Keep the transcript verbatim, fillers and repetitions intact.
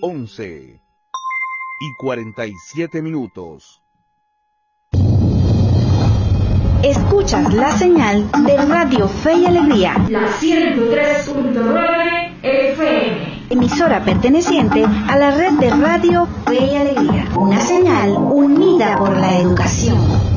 once y cuarenta y siete minutos. Escuchas la señal de Radio Fe y Alegría, la ciento tres punto nueve F M, emisora perteneciente a la red de Radio Fe y Alegría, una señal unida por la educación.